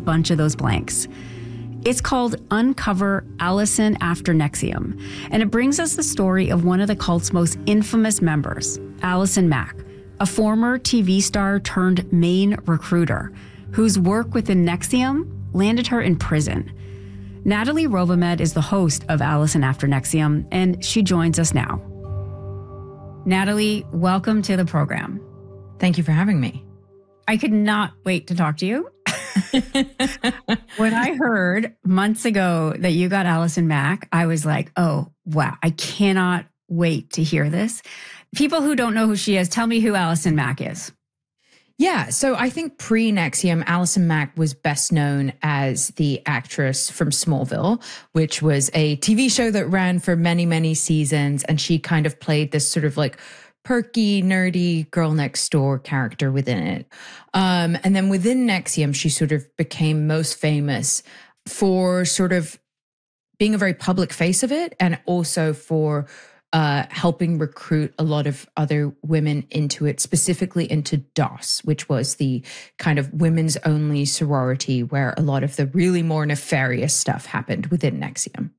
bunch of those blanks. It's called Uncover Allison After NXIVM, and it brings us the story of one of the cult's most infamous members, Allison Mack, a former TV star turned Maine recruiter whose work within NXIVM landed her in prison. Natalie Robehmed is the host of Allison After NXIVM, and she joins us now. Natalie, welcome to the program. Thank you for having me. I could not wait to talk to you. When I heard months ago that you got Allison Mack, I was like, oh, wow, I cannot wait to hear this. People who don't know who she is, tell me who Allison Mack is. Yeah, so I think pre-NXIVM, Allison Mack was best known as the actress from Smallville, which was a TV show that ran for many, many seasons. And she kind of played this sort of like perky, nerdy girl next door character within it. And then within NXIVM, she sort of became most famous for sort of being a very public face of it, and also for helping recruit a lot of other women into it, specifically into DOS, which was the kind of women's only sorority where a lot of the really more nefarious stuff happened within NXIVM.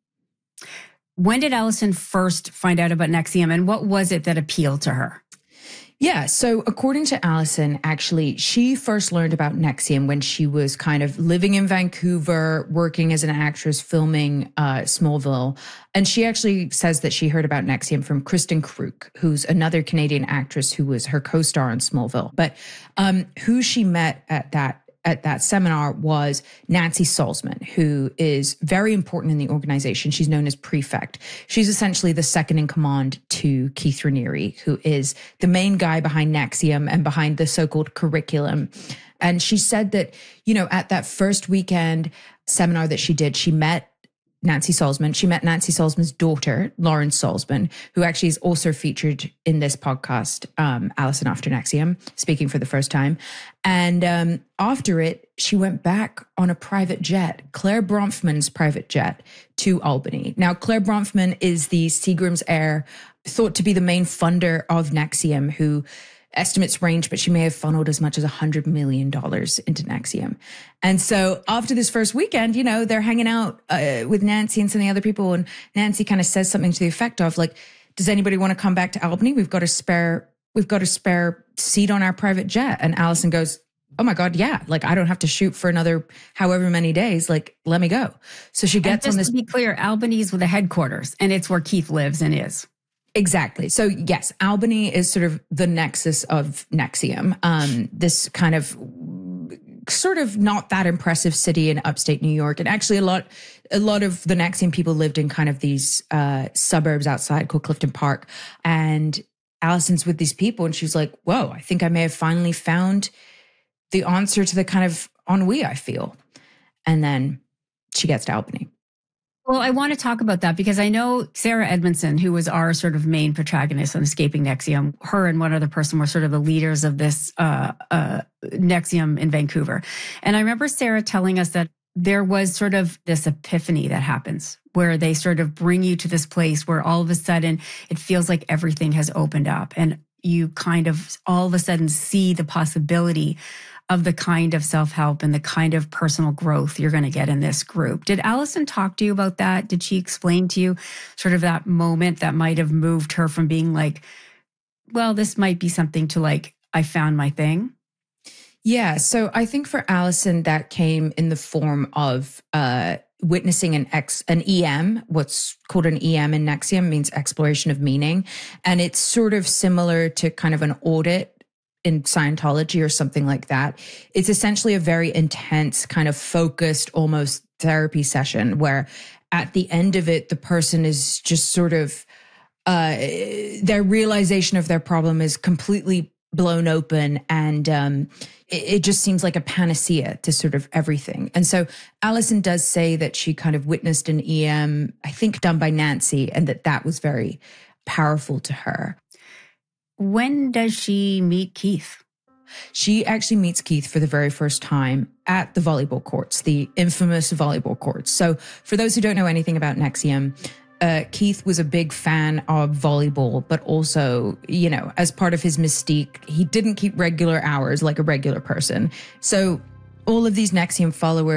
When did Allison first find out about NXIVM, and what was it that appealed to her? Yeah, so according to Allison, actually, she first learned about NXIVM when she was kind of living in Vancouver, working as an actress, filming Smallville. And she actually says that she heard about NXIVM from Kristen Kruk, who's another Canadian actress who was her co-star on Smallville. But who she met at that seminar was Nancy Salzman, who is very important in the organization. She's known as prefect. She's essentially the second in command to Keith Raniere, who is the main guy behind NXIVM and behind the so-called curriculum. And she said that, you know, at that first weekend seminar that she did, she met Nancy Salzman. She met Nancy Salzman's daughter, Lauren Salzman, who actually is also featured in this podcast, Allison After NXIVM, speaking for the first time. And after it, she went back on a private jet, Claire Bronfman's private jet, to Albany. Now, Claire Bronfman is the Seagram's heir, thought to be the main funder of NXIVM, who estimates range, but she may have funneled as much as $100 million into NXIVM. And so after this first weekend, you know, they're hanging out with Nancy and some of the other people. And Nancy kind of says something to the effect of like, does anybody want to come back to Albany? We've got a spare seat on our private jet. And Allison goes, oh my God, yeah. Like, I don't have to shoot for another however many days. Like, let me go. So she gets on this. To be clear, Albany's with the headquarters, and it's where Keith lives and is. Exactly. So yes, Albany is sort of the nexus of NXIVM. This kind of sort of not that impressive city in upstate New York. And actually a lot of the NXIVM people lived in kind of these suburbs outside called Clifton Park. And Allison's with these people and she's like, whoa, I think I may have finally found the answer to the kind of ennui I feel. And then she gets to Albany. Well, I want to talk about that because I know Sarah Edmondson, who was our sort of main protagonist on Escaping NXIVM, her and one other person were sort of the leaders of this NXIVM in Vancouver. And I remember Sarah telling us that there was sort of this epiphany that happens where they sort of bring you to this place where all of a sudden it feels like everything has opened up and you kind of all of a sudden see the possibility of the kind of self-help and the kind of personal growth you're going to get in this group. Did Allison talk to you about that? Did she explain to you sort of that moment that might have moved her from being like, well, this might be something to like, I found my thing? Yeah. So I think for Allison, that came in the form of witnessing an EM, what's called an EM in NXIVM means exploration of meaning. And it's sort of similar to kind of an audit in Scientology or something like that. It's essentially a very intense kind of focused, almost therapy session where at the end of it, the person is just sort of, their realization of their problem is completely blown open and it just seems like a panacea to sort of everything. And so Allison does say that she kind of witnessed an EM, I think done by Nancy, and that was very powerful to her. When does she meet Keith? She actually meets Keith for the very first time at the volleyball courts, the infamous volleyball courts. So for those who don't know anything about NXIVM, Keith was a big fan of volleyball, but also, you know, as part of his mystique, he didn't keep regular hours like a regular person. So all of these NXIVM followers